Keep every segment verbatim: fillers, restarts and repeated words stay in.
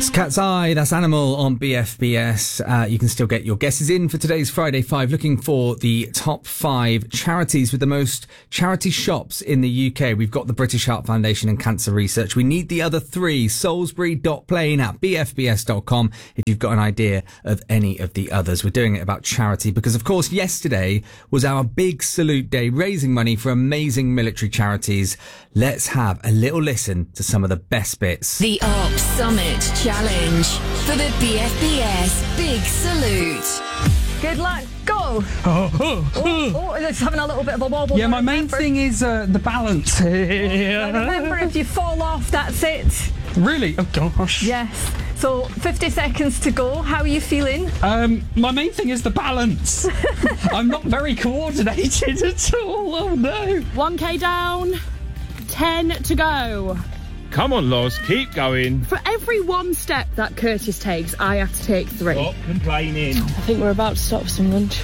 It's Cat's Eye, that's Animal on B F B S. Uh, you can still get your guesses in for today's Friday Five, looking for the top five charities with the most charity shops in the U K. We've got the British Heart Foundation and Cancer Research. We need the other three. Salisbury dot plane at b f b s dot com if you've got an idea of any of the others. We're doing it about charity because, of course, yesterday was our Big Salute Day, raising money for amazing military charities. Let's have a little listen to some of the best bits. The Arc Summit Challenge for the B F B S Big Salute. Good luck. Go. Oh, oh, Oh, oh, it's having a little bit of a wobble. yeah, Now my main remember- thing is uh, the balance. Now remember, if you fall off, that's it. Really? Oh, gosh. Yes. So, fifty seconds to go. How are you feeling? Um, my main thing is the balance. I'm not very coordinated at all. Oh, no. one K down, ten to go. Come on, Loz, keep going. For every one step that Curtis takes, I have to take three. Stop complaining. I think we're about to stop for some lunch.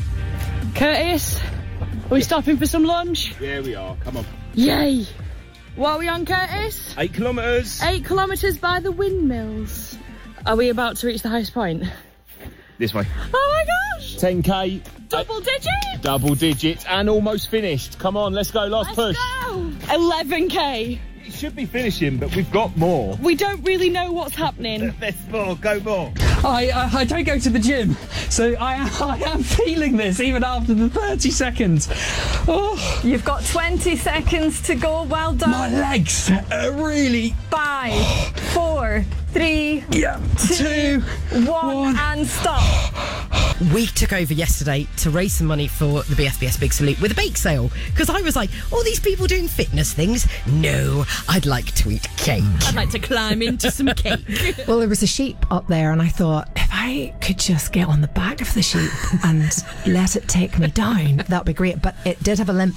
Curtis, are we stopping for some lunch? Yeah, we are. Come on. Yay! What are we on, Curtis? Eight kilometres. Eight kilometres by the windmills. Are we about to reach the highest point? This way. Oh my gosh! ten K. Double digits! Double digits and almost finished. Come on, let's go. Last Let's push. go! eleven K. It should be finishing, but we've got more. We don't really know what's happening. There's more. Go more. I, uh, I don't go to the gym, so I am, I am feeling this even after the thirty seconds. Oh, You've got twenty seconds to go. Well done. my legs are really... Five, four, three, Yeah, two, two, one, one. and stop. We took over yesterday to raise some money for the B F B S Big Salute with a bake sale, because I was like, all these people doing fitness things? No, I'd like to eat cake. I'd like to climb into some cake. Well, there was a sheep up there, and I thought, if I could just get on the back of the sheep and let it take me down, that'd be great. But it did have a limp.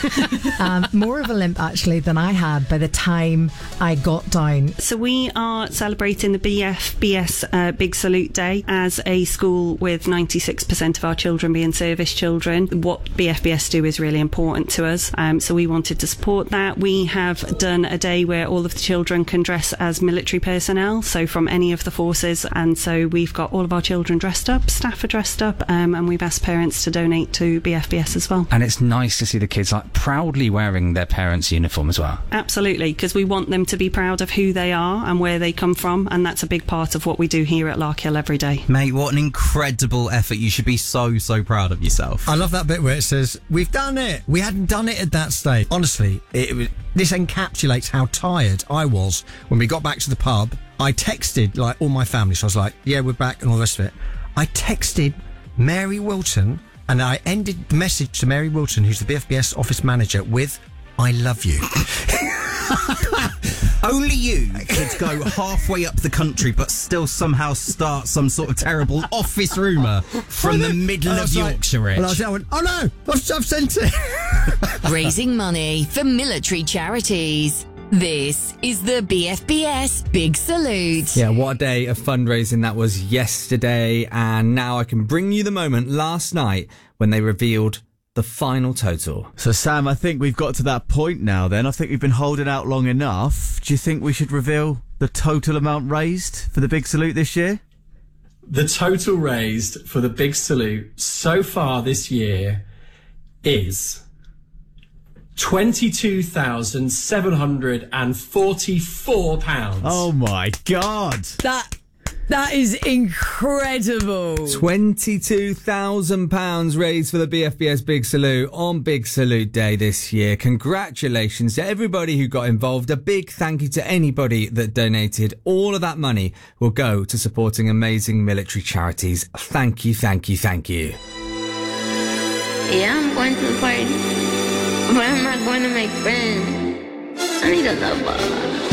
um, more of a limp, actually, than I had by the time I got down. So we are celebrating the B F B S uh, Big Salute Day as a school with ninety-six percent of our children being service children. What B F B S do is really important to us. Um, so we wanted to support that. We have done a day where all of the children can dress as military personnel, so from any of the forces. And so we've got all of our children dressed up, staff are dressed up, um, and we've asked parents to donate to B F B S as well. And it's nice to see the kids like proudly wearing their parents' uniform as well. Absolutely, because we want them to be proud of who they are and where they come from, and that's a big part of what we do here at Larkhill every day. Mate, what an incredible effort. You should be so, so proud of yourself. I love that bit where it says, we've done it. We hadn't done it at that stage. Honestly, it, it, this encapsulates how tired I was when we got back to the pub. I texted like all my family, so I was like, yeah, we're back and all the rest of it. I texted Mary Wilton, and I ended the message to Mary Wilton, who's the B F B S office manager, with, I love you. Only you could go halfway up the country but still somehow start some sort of terrible office rumour from the middle And I of was like- Yorkshire. And I, was, I went, oh no, I've, I've sent it. Raising money for military charities. This is the B F B S Big Salute. Yeah, what a day of fundraising that was yesterday. And now I can bring you the moment last night when they revealed the final total. So, Sam, I think we've got to that point now then. I think we've been holding out long enough. Do you think we should reveal the total amount raised for the Big Salute this year? The total raised for the Big Salute so far this year is twenty-two thousand seven hundred forty-four pounds. Oh my God. That That is incredible. twenty-two thousand pounds raised for the B F B S Big Salute on Big Salute Day this year. Congratulations to everybody who got involved. A big thank you to anybody that donated. All of that money will go to supporting amazing military charities. Thank you, thank you, thank you. Yeah, I'm going to the party, but I'm not going to make friends. I need a lover.